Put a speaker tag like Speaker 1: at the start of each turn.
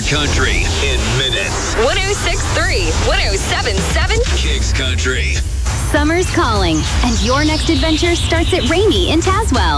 Speaker 1: country in minutes.
Speaker 2: 106.3, 107.7
Speaker 1: Kicks Country.
Speaker 3: Summer's calling, and your next adventure starts at Ramey in Tazewell.